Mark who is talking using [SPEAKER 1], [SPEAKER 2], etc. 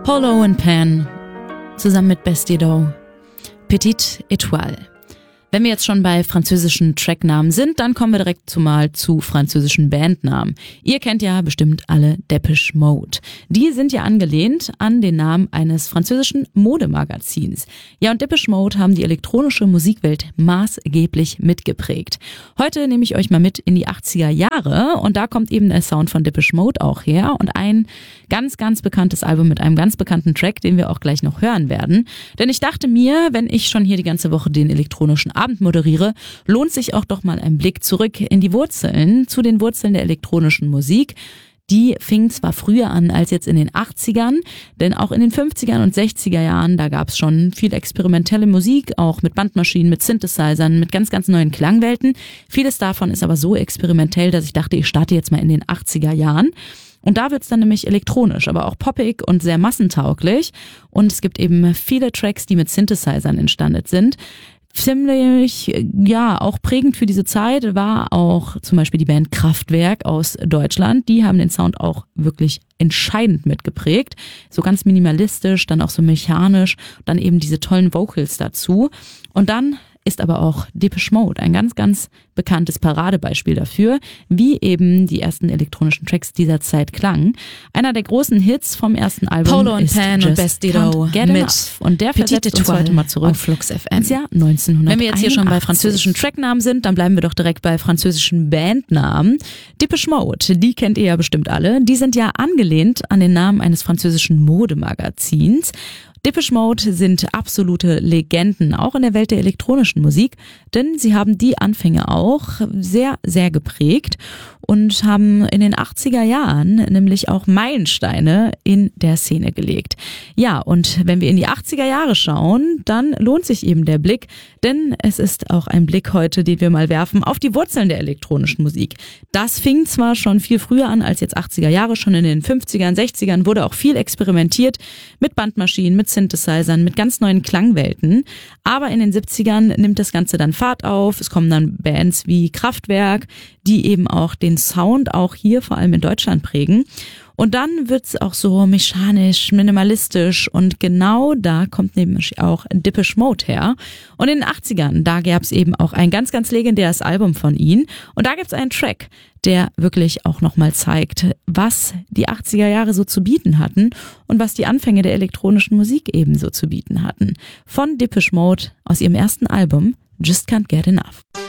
[SPEAKER 1] Polo and Pan zusammen mit Bastidou, Petite Étoile. Wenn wir jetzt schon bei französischen Tracknamen sind, dann kommen wir direkt zu französischen Bandnamen. Ihr kennt ja bestimmt alle Depeche Mode. Die sind ja angelehnt an den Namen eines französischen Modemagazins. Ja, und Depeche Mode haben die elektronische Musikwelt maßgeblich mitgeprägt. Heute nehme ich euch mal mit in die 80er Jahre und da kommt eben der Sound von Depeche Mode auch her und ein ganz, ganz bekanntes Album mit einem ganz bekannten Track, den wir auch gleich noch hören werden. Denn ich dachte mir, wenn ich schon hier die ganze Woche den elektronischen Abend moderiere, lohnt sich auch doch mal ein Blick zurück in die Wurzeln, zu den Wurzeln der elektronischen Musik. Die fing zwar früher an als jetzt in den 80ern, denn auch in den 50ern und 60er Jahren, da gab es schon viel experimentelle Musik, auch mit Bandmaschinen, mit Synthesizern, mit ganz, ganz neuen Klangwelten. Vieles davon ist aber so experimentell, dass ich dachte, ich starte jetzt mal in den 80er Jahren. Und da wird's dann nämlich elektronisch, aber auch poppig und sehr massentauglich. Und es gibt eben viele Tracks, die mit Synthesizern entstanden sind. Ziemlich, ja, auch prägend für diese Zeit war auch zum Beispiel die Band Kraftwerk aus Deutschland. Die haben den Sound auch wirklich entscheidend mitgeprägt. So ganz minimalistisch, dann auch so mechanisch, dann eben diese tollen Vocals dazu. Und dann ist aber auch Depeche Mode ein ganz, ganz bekanntes Paradebeispiel dafür, wie eben die ersten elektronischen Tracks dieser Zeit klangen. Einer der großen Hits vom ersten Album
[SPEAKER 2] Polo and
[SPEAKER 1] ist
[SPEAKER 2] Pan und Bastidou
[SPEAKER 1] mit und der versetzt uns heute mal zurück
[SPEAKER 2] auf Flux FM.
[SPEAKER 1] ins Jahr 1981.
[SPEAKER 2] Wenn wir jetzt hier schon bei
[SPEAKER 1] französischen Tracknamen sind, dann bleiben wir doch direkt bei französischen Bandnamen. Depeche Mode, die kennt ihr ja bestimmt alle. Die sind ja angelehnt an den Namen eines französischen Modemagazins. Depeche Mode sind absolute Legenden, auch in der Welt der elektronischen Musik, denn sie haben die Anfänge auch sehr, sehr geprägt und haben in den 80er Jahren nämlich auch Meilensteine in der Szene gelegt. Ja, und wenn wir in die 80er Jahre schauen, dann lohnt sich eben der Blick, denn es ist auch ein Blick heute, den wir mal werfen auf die Wurzeln der elektronischen Musik. Das fing zwar schon viel früher an als jetzt 80er Jahre, schon in den 50ern, 60ern wurde auch viel experimentiert mit Bandmaschinen, mit Synthesizern, mit ganz neuen Klangwelten, aber in den 70ern nimmt das Ganze dann Fahrt auf, es kommen dann Bands wie Kraftwerk, die eben auch den Sound auch hier vor allem in Deutschland prägen. Und dann wird's auch so mechanisch, minimalistisch und genau da kommt nämlich auch Depeche Mode her. Und in den 80ern, da gab's eben auch ein ganz, ganz legendäres Album von ihnen und da gibt's einen Track, der wirklich auch nochmal zeigt, was die 80er Jahre so zu bieten hatten und was die Anfänge der elektronischen Musik ebenso zu bieten hatten. Von Depeche Mode aus ihrem ersten Album Just Can't Get Enough.